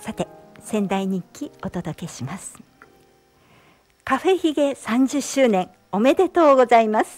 さて、仙台日記お届けします。カフェヒゲ30周年おめでとうございます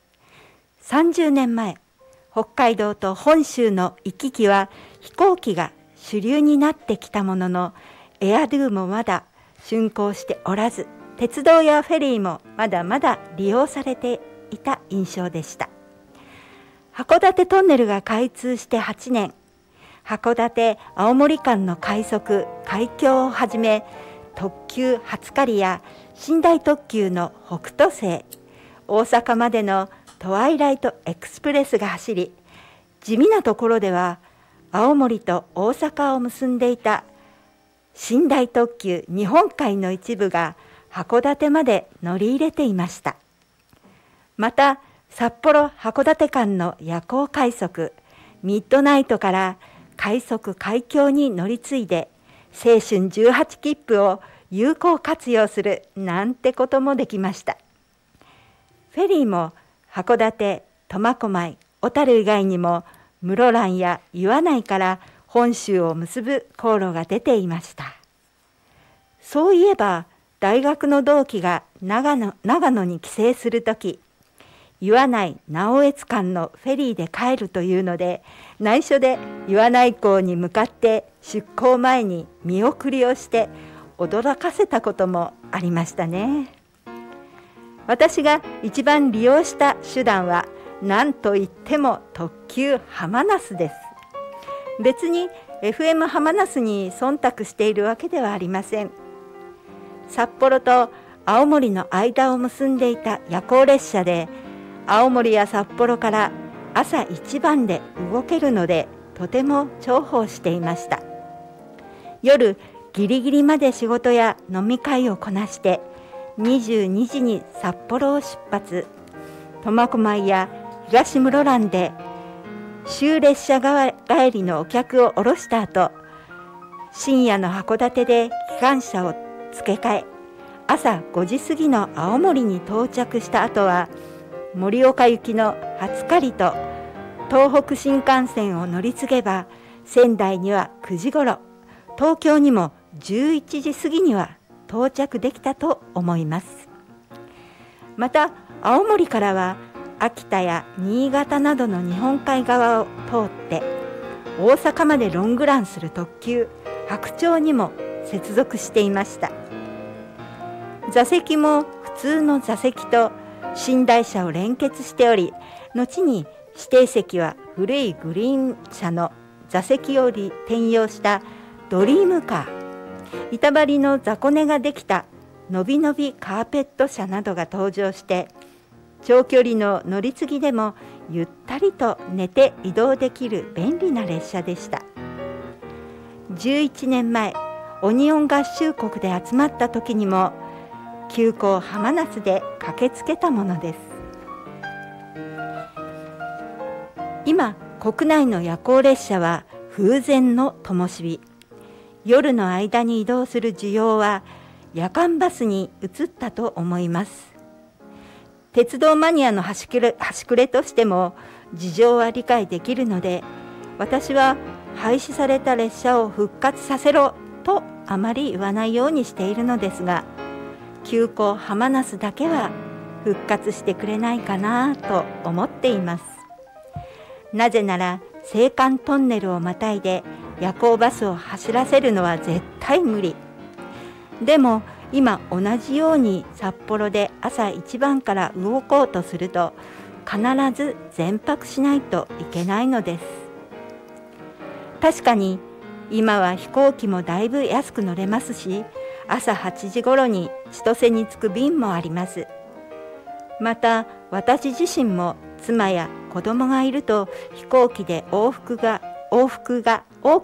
。30年前、北海道と本州の行き来は飛行機が主流になってきたものの、エアドゥもまだ竣工しておらず、鉄道やフェリーもまだまだ利用されていた印象でした。函館トンネルが開通して8年、函館青森間の快速開橋をはじめ、特急初狩や寝台特急の北斗星、大阪までのトワイライトエクスプレスが走り、地味なところでは青森と大阪を結んでいた寝台特急日本海の一部が函館まで乗り入れていました。また札幌函館間の夜行快速ミッドナイトから快速開橋に乗り継いで青春18切符を有効活用するなんてこともできました。フェリーも函館、苫小牧、小樽以外にも室蘭や岩内から本州を結ぶ航路が出ていました。そういえば大学の同期が長野に帰省するとき、岩内直江津間のフェリーで帰るというので、内緒で岩内港に向かって出港前に見送りをして驚かせたこともありましたね。私が一番利用した手段は何といっても特急はまなすです。別に FM はまなすに忖度しているわけではありません。札幌と青森の間を結んでいた夜行列車で、青森や札幌から朝一番で動けるので、とても重宝していました。夜ギリギリまで仕事や飲み会をこなして22時に札幌を出発、苫小牧や東室蘭で終列車帰りのお客を降ろした後、深夜の函館で機関車を付け替え、朝5時過ぎの青森に到着した後は盛岡行きの初狩と東北新幹線を乗り継げば、仙台には9時ごろ、東京にも11時過ぎには到着できたと思います。また青森からは秋田や新潟などの日本海側を通って大阪までロングランする特急白鳥にも接続していました。座席も普通の座席と寝台車を連結しており、後に指定席は古いグリーン車の座席より転用したドリームカー、板張りの雑魚寝ができたのびのびカーペット車などが登場して、長距離の乗り継ぎでもゆったりと寝て移動できる便利な列車でした。11年前、オニオン合衆国で集まった時にも急行はまなすで駆けつけたものです。今国内の夜行列車は風前の灯火、夜の間に移動する需要は夜間バスに移ったと思います。鉄道マニアの端くれとしても事情は理解できるので、私は廃止された列車を復活させろとあまり言わないようにしているのですが、急行はまなすだけは復活してくれないかなと思っています。なぜなら青函トンネルをまたいで夜行バスを走らせるのは絶対無理。でも今同じように札幌で朝一番から動こうとすると、必ず全泊しないといけないのです。確かに今は飛行機もだいぶ安く乗れますし、朝8時ごろに千歳に着く便もあります。また私自身も妻や子供がいると飛行機で往復が多